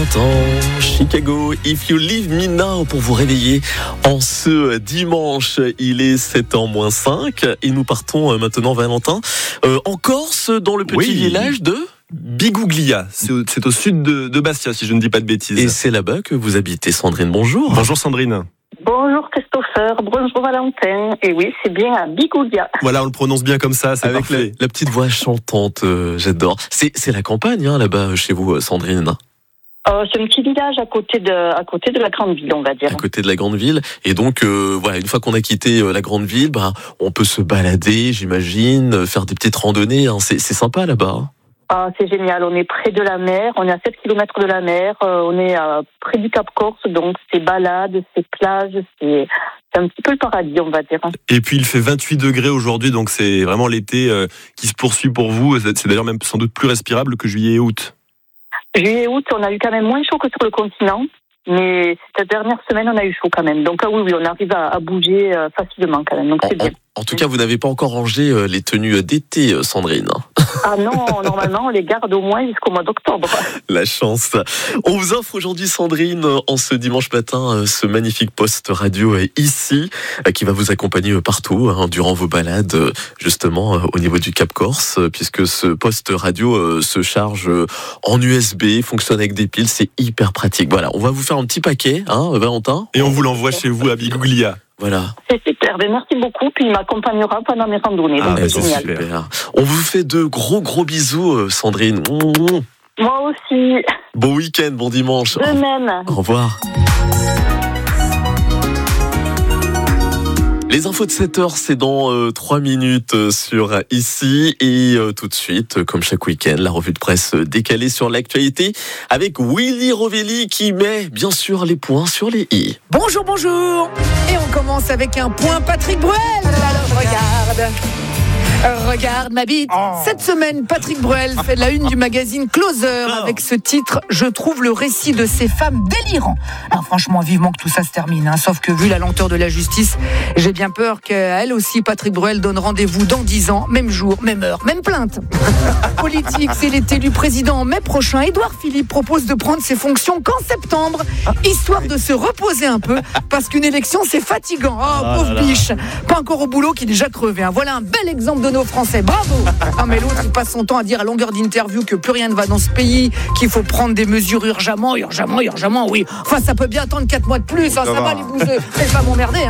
Valentin, Chicago, If You Leave Me Now pour vous réveiller en ce dimanche. Il est 7h-5 et nous partons maintenant, Valentin, en Corse, dans le petit village de Biguglia. C'est au sud de Bastia, si je ne dis pas de bêtises. Et c'est là-bas que vous habitez, Sandrine. Bonjour. Bonjour Sandrine. Bonjour Christopher, bonjour Valentin. Et oui, c'est bien à Biguglia. Voilà, on le prononce bien comme ça, c'est avec parfait. La petite voix chantante, j'adore. C'est la campagne, hein, là-bas, chez vous, Sandrine. C'est un petit village à côté de la grande ville, on va dire. À côté de la grande ville. Et donc, voilà, une fois qu'on a quitté la grande ville, on peut se balader, j'imagine, faire des petites randonnées. Hein. C'est sympa là-bas. Ah, c'est génial, on est près de la mer, on est à 7 km de la mer, on est près du Cap Corse, donc c'est balades, c'est plages, c'est un petit peu le paradis, on va dire. Et puis il fait 28 degrés aujourd'hui, donc c'est vraiment l'été qui se poursuit pour vous. C'est d'ailleurs même sans doute plus respirable que juillet et août. Juillet et août, on a eu quand même moins chaud que sur le continent, mais cette dernière semaine, on a eu chaud quand même. Donc oui, on arrive à bouger facilement quand même, donc c'est bien. En tout cas, vous n'avez pas encore rangé les tenues d'été, Sandrine. Ah non, normalement, on les garde au moins jusqu'au mois d'octobre. La chance. On vous offre aujourd'hui, Sandrine, en ce dimanche matin, ce magnifique poste radio ici, qui va vous accompagner partout, durant vos balades, justement, au niveau du Cap Corse, puisque ce poste radio se charge en USB, fonctionne avec des piles, c'est hyper pratique. Voilà, on va vous faire un petit paquet, Valentin. Et on vous l'envoie chez vous à Biguglia. Voilà. C'est super, merci beaucoup, puis il m'accompagnera pendant mes randonnées, donc c'est génial. Super. On vous fait de gros bisous, Sandrine. Moi aussi. Bon week-end, bon dimanche. De même. Au revoir. Les infos de 7h, c'est dans 3 minutes sur ici. Et tout de suite, comme chaque week-end, la revue de presse décalée sur l'actualité avec Willy Rovelli qui met bien sûr les points sur les i. Bonjour. Et on commence avec un point Patrick Bruel. Alors regarde ma bite. Cette semaine, Patrick Bruel fait la une du magazine Closer avec ce titre « Je trouve le récit de ces femmes délirant ». Alors franchement, vivement que tout ça se termine. Sauf que vu la lenteur de la justice, j'ai bien peur qu'à elle aussi, Patrick Bruel donne rendez-vous dans 10 ans, même jour, même heure, même plainte. Politique, s'il est élu président en mai prochain, Édouard Philippe propose de prendre ses fonctions qu'en septembre, histoire de se reposer un peu, parce qu'une élection, c'est fatigant. Pauvre biche. Pas encore au boulot qui est déjà crevé. Voilà un bel exemple de nos Français, bravo. Mais l'autre, il passe son temps à dire à longueur d'interview que plus rien ne va dans ce pays, qu'il faut prendre des mesures urgemment, oui. Enfin, ça peut bien attendre 4 mois de plus, ça va les bouseux. C'est pas m'emmerder,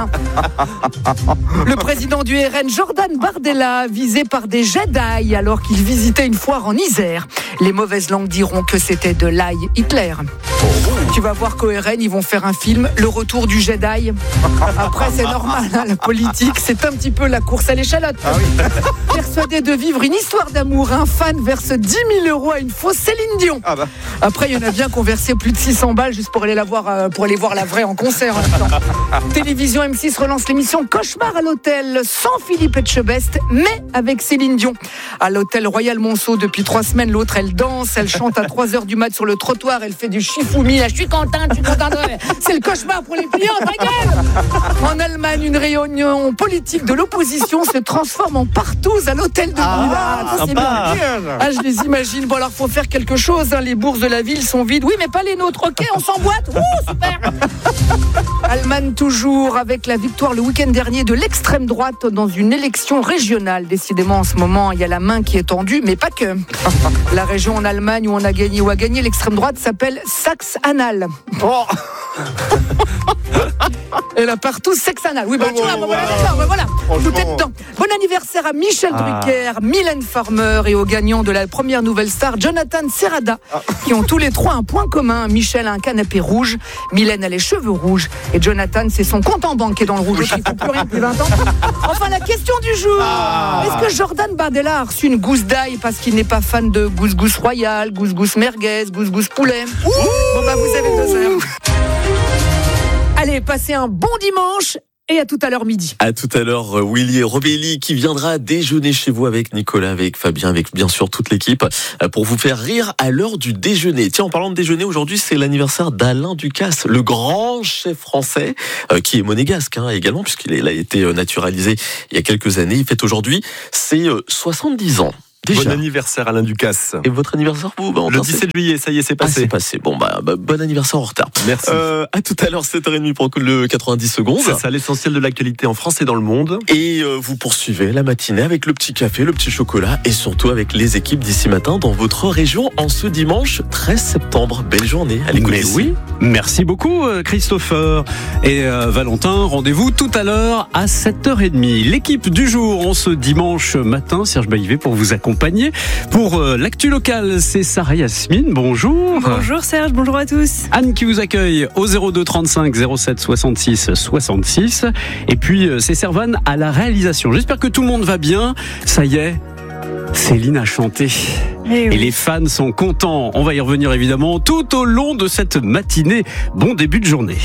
Le président du RN, Jordan Bardella, visé par des Jedi alors qu'il visitait une foire en Isère. Les mauvaises langues diront que c'était de l'ail Hitler. Tu vas voir qu'au RN, ils vont faire un film, Le Retour du Jedi. Après, c'est normal, la politique, c'est un petit peu la course à l'échalote. Persuadé de vivre une histoire d'amour, un fan verse 10 000 € à une fausse Céline Dion. Après, il y en a bien qui ont versé plus de 600 balles juste pour aller voir la vraie en concert. Télévision M6 relance l'émission Cauchemar à l'hôtel, sans Philippe Etchebest, mais avec Céline Dion. À l'hôtel Royal Monceau, depuis 3 semaines, l'autre, elle danse, elle chante à 3h du mat sur le trottoir, elle fait du chifoumi. Là, je suis contente. C'est le cauchemar pour les clients, ta gueule. En Allemagne, une réunion politique de l'opposition se transforme en partouze à l'hôtel de Milan. Je les imagine. Bon, alors, faut faire quelque chose. Les bourses de la ville sont vides. Oui, mais pas les nôtres. Ok, on s'emboîte. Super. Allemagne toujours, avec la victoire le week-end dernier de l'extrême droite dans une élection régionale. Décidément, en ce moment, il y a la main qui est tendue, mais pas que. La région en Allemagne où on a gagné l'extrême droite s'appelle Saxe-Anhalt. Et là, partout, sexe-anal. Oui, voilà. Tout est dedans. Bon anniversaire à Michel Drucker, Mylène Farmer et aux gagnants de la première nouvelle star, Jonathan Serrada, qui ont tous les 3 un point commun. Michel a un canapé rouge, Mylène a les cheveux rouges et Jonathan, c'est son compte en banque qui est dans le rouge. Il ne faut plus rien depuis 20 ans. Enfin, la question du jour. Est-ce que Jordan Bardella a reçu une gousse d'ail parce qu'il n'est pas fan de gousgousse royale, gousgousse merguez, gousgousse poulet? Vous avez 2 heures. Allez, passez un bon dimanche et à tout à l'heure midi. À tout à l'heure, Willy Rovelli qui viendra déjeuner chez vous avec Nicolas, avec Fabien, avec bien sûr toute l'équipe pour vous faire rire à l'heure du déjeuner. Tiens, en parlant de déjeuner, aujourd'hui c'est l'anniversaire d'Alain Ducasse, le grand chef français qui est monégasque également puisqu'il a été naturalisé il y a quelques années. Il fête aujourd'hui ses 70 ans. Déjà. Bon anniversaire Alain Ducasse. Et votre anniversaire, vous Le 17 juillet, ça y est, c'est Ah, passé. c'est passé. Bon, bon anniversaire en retard. Merci. À tout à l'heure, 7h30 pour le 90 secondes. C'est ça, l'essentiel de l'actualité en France et dans le monde. Et vous poursuivez la matinée avec le petit café, le petit chocolat et surtout avec les équipes d'ici matin dans votre région en ce dimanche 13 septembre. Belle journée à l'écoute. Mais oui, merci beaucoup Christopher et Valentin. Rendez-vous tout à l'heure à 7h30. L'équipe du jour en ce dimanche matin, Serge Baillivet pour vous accompagner. Pour l'actu locale, c'est Sarah Yasmine. Bonjour. Bonjour Serge, bonjour à tous. Anne qui vous accueille au 02 35 07 66 66. Et puis c'est Servan à la réalisation. J'espère que tout le monde va bien. Ça y est, Céline a chanté. Et les fans sont contents. On va y revenir évidemment tout au long de cette matinée. Bon début de journée.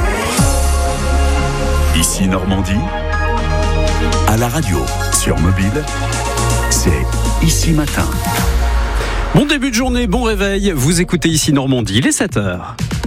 Ici Normandie, à la radio, sur mobile, c'est Ici Matin. Bon début de journée, bon réveil. Vous écoutez Ici Normandie, il est 7h.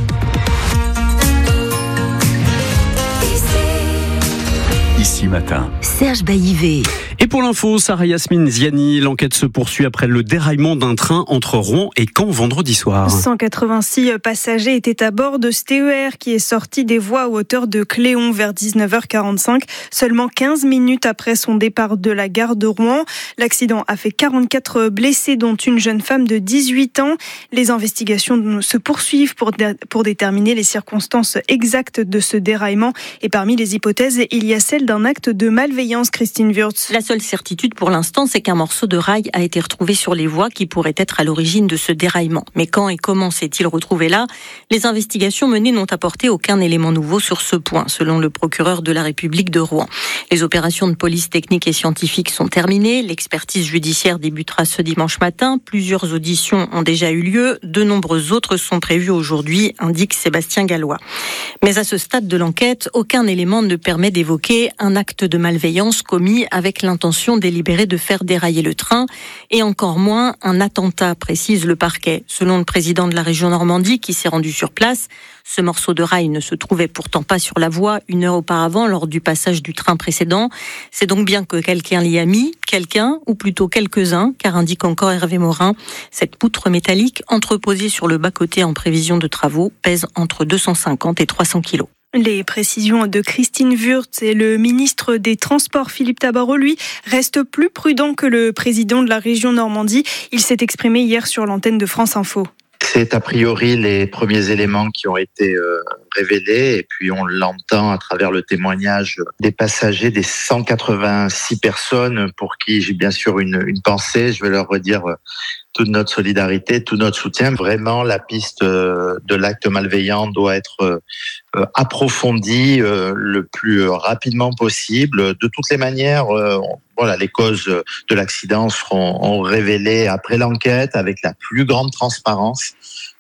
Ici Matin. Serge Baillivet. Et pour l'info, Sarah Yasmine Ziani, l'enquête se poursuit après le déraillement d'un train entre Rouen et Caen vendredi soir. 186 passagers étaient à bord de ce TER qui est sorti des voies à hauteur de Cléon vers 19h45, seulement 15 minutes après son départ de la gare de Rouen. L'accident a fait 44 blessés, dont une jeune femme de 18 ans. Les investigations se poursuivent pour déterminer les circonstances exactes de ce déraillement. Et parmi les hypothèses, il y a celle d'un acte de malveillance, Christine Wurtz. La seule certitude pour l'instant, c'est qu'un morceau de rail a été retrouvé sur les voies qui pourrait être à l'origine de ce déraillement. Mais quand et comment s'est-il retrouvé là ? Les investigations menées n'ont apporté aucun élément nouveau sur ce point, selon le procureur de la République de Rouen. Les opérations de police technique et scientifique sont terminées. L'expertise judiciaire débutera ce dimanche matin. Plusieurs auditions ont déjà eu lieu. De nombreuses autres sont prévues aujourd'hui, indique Sébastien Gallois. Mais à ce stade de l'enquête, aucun élément ne permet d'évoquer un acte de malveillance commis avec l'intention délibérée de faire dérailler le train et encore moins un attentat, précise le parquet. Selon le président de la région Normandie qui s'est rendu sur place, ce morceau de rail ne se trouvait pourtant pas sur la voie 1 heure auparavant lors du passage du train précédent. C'est donc bien que quelqu'un l'y a mis, quelqu'un ou plutôt quelques-uns, car indique encore Hervé Morin, cette poutre métallique entreposée sur le bas-côté en prévision de travaux pèse entre 250 et 300 kilos. Les précisions de Christine Wurtz et le ministre des Transports Philippe Tabarot, lui, reste plus prudent que le président de la région Normandie. Il s'est exprimé hier sur l'antenne de France Info. C'est a priori les premiers éléments qui ont été révélés et puis on l'entend à travers le témoignage des passagers, des 186 personnes pour qui j'ai bien sûr une pensée. Je vais leur redire toute notre solidarité, tout notre soutien. Vraiment, la piste de l'acte malveillant doit être approfondie le plus rapidement possible. De toutes les manières, voilà, les causes de l'accident seront révélées après l'enquête avec la plus grande transparence.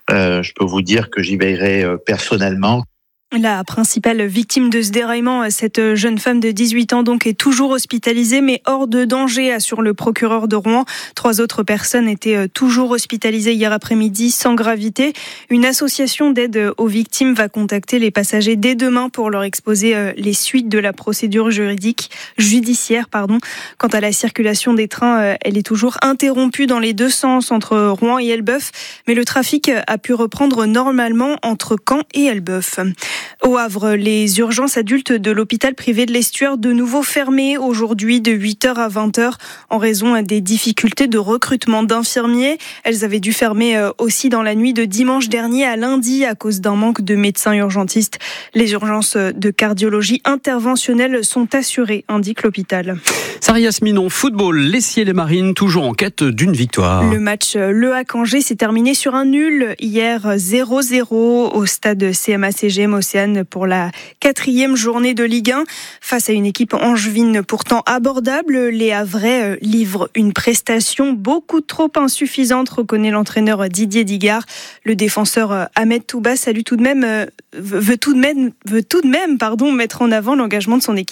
Je peux vous dire que j'y veillerai personnellement. La principale victime de ce déraillement, cette jeune femme de 18 ans donc, est toujours hospitalisée mais hors de danger, assure le procureur de Rouen. 3 autres personnes étaient toujours hospitalisées hier après-midi sans gravité. Une association d'aide aux victimes va contacter les passagers dès demain pour leur exposer les suites de la procédure judiciaire. Quant à la circulation des trains, elle est toujours interrompue dans les deux sens entre Rouen et Elbeuf, mais le trafic a pu reprendre normalement entre Caen et Elbeuf. Au Havre, les urgences adultes de l'hôpital privé de l'Estuaire de nouveau fermées aujourd'hui de 8h à 20h en raison des difficultés de recrutement d'infirmiers. Elles avaient dû fermer aussi dans la nuit de dimanche dernier à lundi à cause d'un manque de médecins urgentistes. Les urgences de cardiologie interventionnelle sont assurées, indique l'hôpital. Sarah Yasmine, en football, l'Essier-les-Marines toujours en quête d'une victoire. Le match Le Havre-Angers s'est terminé sur un nul hier 0-0 au stade CMA-CGM Océane pour la 4e journée de Ligue 1. Face à une équipe angevine pourtant abordable, les Havrais livrent une prestation beaucoup trop insuffisante, reconnaît l'entraîneur Didier Digard. Le défenseur Ahmed Touba veut tout de même mettre en avant l'engagement de son équipe.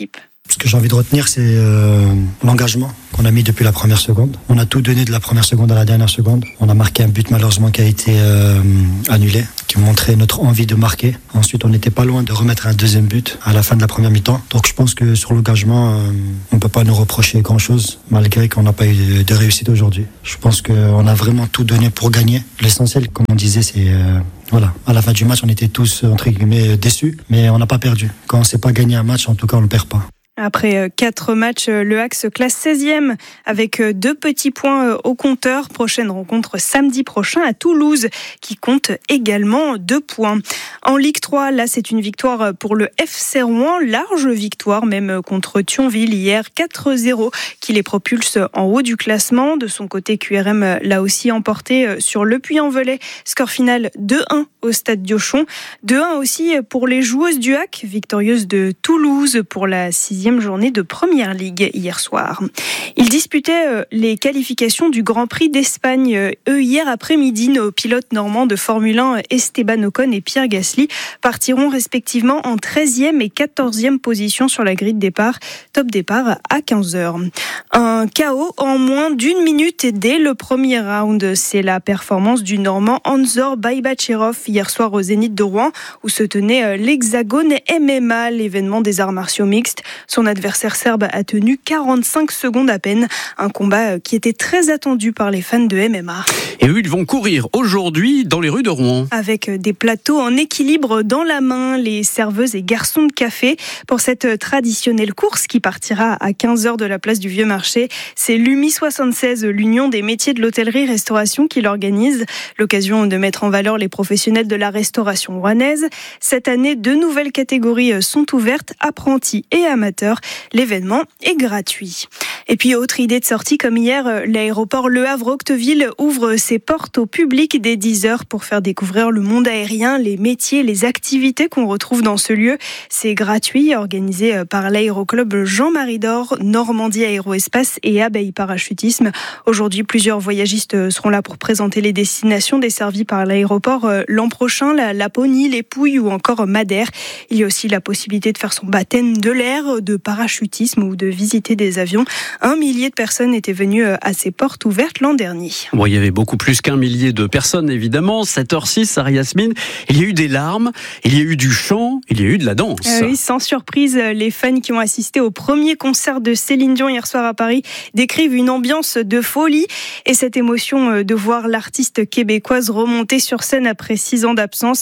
Ce que j'ai envie de retenir, c'est l'engagement qu'on a mis depuis la première seconde. On a tout donné de la première seconde à la dernière seconde. On a marqué un but malheureusement qui a été annulé, qui montrait notre envie de marquer. Ensuite, on n'était pas loin de remettre un deuxième but à la fin de la première mi-temps. Donc je pense que sur l'engagement, on ne peut pas nous reprocher grand-chose, malgré qu'on n'a pas eu de réussite aujourd'hui. Je pense qu'on a vraiment tout donné pour gagner. L'essentiel, comme on disait, c'est... Voilà, à la fin du match, on était tous, entre guillemets, déçus, mais on n'a pas perdu. Quand on ne sait pas gagner un match, en tout cas, on ne le perd pas. Après 4 matchs, Le Hack se classe 16e avec 2 petits points au compteur. Prochaine rencontre samedi prochain à Toulouse qui compte également 2 points. En Ligue 3, là c'est une victoire pour le FC Rouen, large victoire même contre Thionville hier, 4-0 qui les propulse en haut du classement. De son côté, QRM l'a aussi emporté sur le Puy-en-Velay. Score final 2-1 au stade Diochon. 2-1 aussi pour les joueuses du Hack, victorieuses de Toulouse pour la 6e journée de Première Ligue hier soir. Ils disputaient les qualifications du Grand Prix d'Espagne. Hier après-midi, nos pilotes normands de Formule 1, Esteban Ocon et Pierre Gasly, partiront respectivement en 13e et 14e position sur la grille de départ. Top départ à 15h. Un KO en moins d'1 minute dès le premier round. C'est la performance du Normand Anzor Baybachirov hier soir au Zénith de Rouen où se tenait l'Hexagone MMA, l'événement des arts martiaux mixtes. Son adversaire serbe a tenu 45 secondes à peine. Un combat qui était très attendu par les fans de MMA. Et eux, ils vont courir aujourd'hui dans les rues de Rouen. Avec des plateaux en équilibre dans la main, les serveuses et garçons de café pour cette traditionnelle course qui partira à 15h de la place du Vieux-Marché. C'est l'UMI 76, l'Union des métiers de l'hôtellerie-restauration, qui l'organise. L'occasion de mettre en valeur les professionnels de la restauration rouennaise. Cette année, 2 nouvelles catégories sont ouvertes, apprentis et amateurs. L'événement est gratuit. Et puis, autre idée de sortie, comme hier, l'aéroport Le Havre-Octeville ouvre ses portes au public dès 10h pour faire découvrir le monde aérien, les métiers, les activités qu'on retrouve dans ce lieu. C'est gratuit, organisé par l'aéroclub Jean-Marie d'Or, Normandie Aéroespace et Abeille Parachutisme. Aujourd'hui, plusieurs voyagistes seront là pour présenter les destinations desservies par l'aéroport l'an prochain, la Laponie, les Pouilles ou encore Madère. Il y a aussi la possibilité de faire son baptême de l'air, de parachutisme ou de visiter des avions. 1 millier de personnes étaient venues à ces portes ouvertes l'an dernier. Bon, il y avait beaucoup plus qu'1 millier de personnes, évidemment. 7h06, Sarah-Yasmine. Il y a eu des larmes, il y a eu du chant, il y a eu de la danse. Oui, sans surprise, les fans qui ont assisté au premier concert de Céline Dion hier soir à Paris décrivent une ambiance de folie. Et cette émotion de voir l'artiste québécoise remonter sur scène après 6 ans d'absence.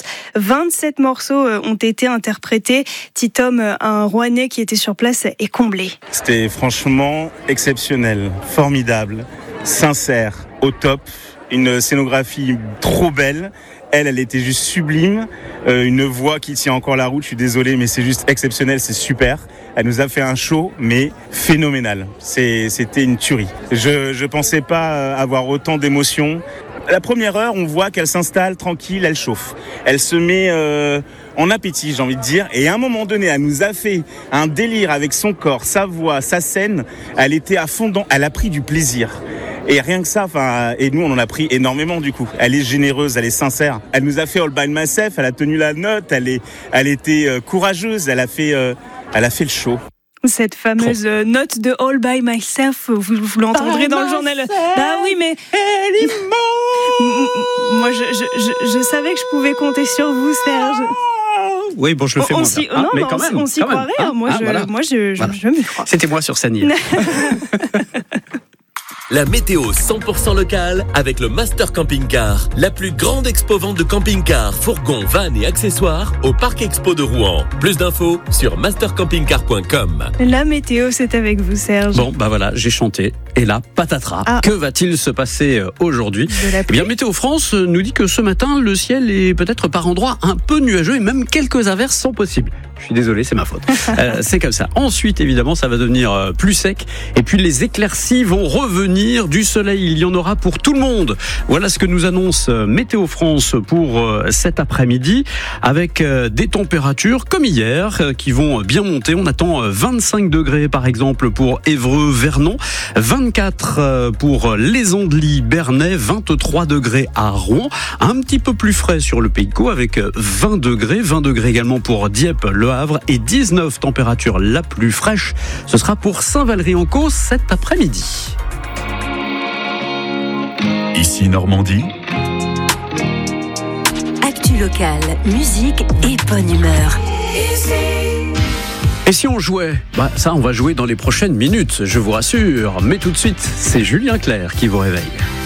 27 morceaux ont été interprétés. Titom, un Rouennais qui était sur place, est comblé. C'était franchement exceptionnel, formidable, sincère, au top, une scénographie trop belle. Elle était juste sublime, une voix qui tient encore la route, je suis désolé, mais c'est juste exceptionnel, c'est super. Elle nous a fait un show, mais phénoménal. C'était une tuerie. Je pensais pas avoir autant d'émotions. La première heure, on voit qu'elle s'installe tranquille, elle chauffe. Elle se met en appétit, j'ai envie de dire. Et à un moment donné, elle nous a fait un délire avec son corps, sa voix, sa scène. Elle était à fond dedans, elle a pris du plaisir. Et rien que ça, et nous on en a pris énormément du coup. Elle est généreuse, elle est sincère. Elle nous a fait All By Myself, elle a tenu la note, elle était courageuse, elle a fait le show. Cette fameuse note de All By Myself, vous l'entendrez dans le journal. Bah oui, mais moi je savais que je pouvais compter sur vous, Serge. Oui, bon, je le fais moins bien. Non, mais quand même, on s'y croirait. Hein. Moi, je m'y crois. C'était moi sur scène hier. La météo 100% locale avec le Master Camping Car, la plus grande expo-vente de camping-cars, fourgons, vannes et accessoires au Parc Expo de Rouen. Plus d'infos sur mastercampingcar.com. La météo, c'est avec vous, Serge. Bon, bah voilà, j'ai chanté. Et là, patatras. Que va-t-il se passer aujourd'hui ? Eh bien, Météo France nous dit que ce matin, le ciel est peut-être par endroits un peu nuageux et même quelques averses sont possibles. Je suis désolé, c'est ma faute. C'est comme ça. Ensuite, évidemment, ça va devenir plus sec. Et puis, les éclaircies vont revenir. Du soleil, il y en aura pour tout le monde. Voilà ce que nous annonce Météo France pour cet après-midi, avec des températures comme hier qui vont bien monter. On attend 25 degrés par exemple pour Évreux, Vernon, 24 pour Les Andelys, Bernay, 23 degrés à Rouen, un petit peu plus frais sur le Pays de Caux avec 20 degrés également pour Dieppe, Le Le Havre et 19 température la plus fraîche. Ce sera pour Saint-Valery-en-Causse cet après-midi. Ici Normandie. Actu locale, musique et bonne humeur. Et si on jouait ? Ça, on va jouer dans les prochaines minutes, je vous rassure. Mais tout de suite, c'est Julien Clerc qui vous réveille.